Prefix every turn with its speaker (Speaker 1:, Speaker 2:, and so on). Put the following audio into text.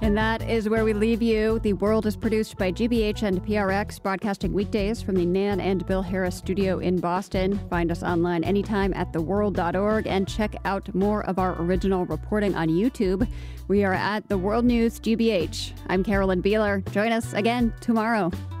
Speaker 1: And that is where we leave you. The World is produced by GBH and PRX, broadcasting weekdays from the Nan and Bill Harris studio in Boston. Find us online anytime at theworld.org and check out more of our original reporting on YouTube. We are at The World News GBH. I'm Carolyn Beeler. Join us again tomorrow.